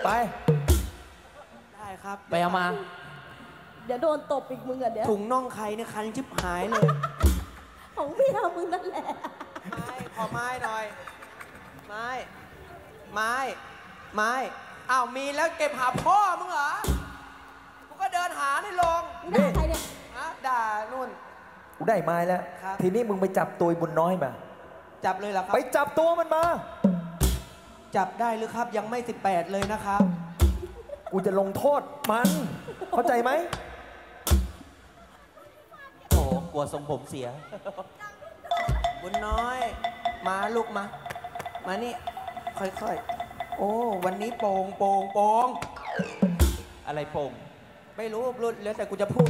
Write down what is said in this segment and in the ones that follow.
ไปได้ครับไปเอามาเดี๋ยวโดนตบอีกมึงอ่ะเดี๋ยวถุงน่องใครเนี่ยคันชิบหายเลยของเมียมึงนั่นแหละไม้ขอไม้หน่อย ไม้อ้าวมีแล้วเก็บหาพ่อมึงเหรอกูก็เดินหาในโรงด่าใครเนี่ยฮะด่านู่นกูได้ไม้แล้วครับทีนี้มึงไปจับตัวบุญน้อยมาจับเลยเหรอครับไปจับตัวมันมาจับได้หรือครับยังไม่18เลยนะครับกูจะลงโทษมัน เข้าใจไหมโอ้กลัวทรงผมเสียบุญน้อย มาลูกมานี่ค่อยๆโอ้วันนี้โป่งอะไรโป่งไม่รู้รุ่นแล้วแต่กูจะพูด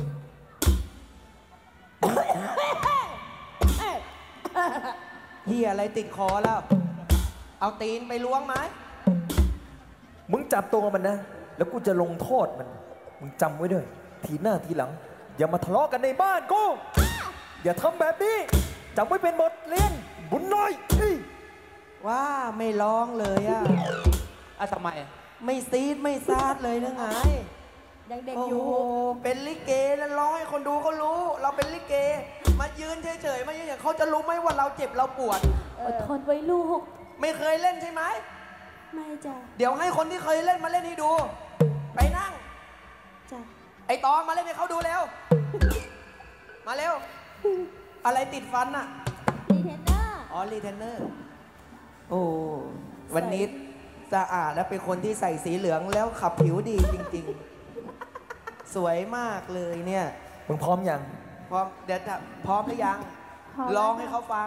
เฮียอะไรติดคอแล้ว เอาตีนไปล้วงไหมมึงจับตัวมันนะ แล้วกูจะลงโทษมัน มึงจำไว้ด้วย ทีหน้าทีหลัง อย่ามาทะเลาะกันในบ้านกู อย่าทำแบบนี้จำไว้เป็นบทเรียน บุญน้อยว่าไม่ร้องเลยอะทำไมไม่ซีดไม่ซาดเลยนะไงยังเด็กโอ้อยู่โหเป็นลิเกแล้วร้องให้คนดูเขารู้ เราเป็นลิเก มายืนเฉยๆมายืนอย่างเขาจะรู้ไหมว่าเราเจ็บเราปวดอดทนไว้ลูกไม่เคยเล่นใช่ไหมไม่จ้ะเดี๋ยวให้คนที่เคยเล่นมาเล่นให้ดู ไปนั่งจ้ะไอตองมาเล่นให้เขาดูเร็ว มาเร็ว อะไรติดฟันอะรีเทนเนอร์อ๋อรีเทนเนอร์ โอ้วันนี้สะอาดและเป็นคนที่ใส่สีเหลืองแล้วขับผิวดีจริงๆ สวยมากเลยเนี่ยมึงพร้อมยังพร้อมเดี๋ยวพร้อมหรือยัง ร้องให้เขาฟัง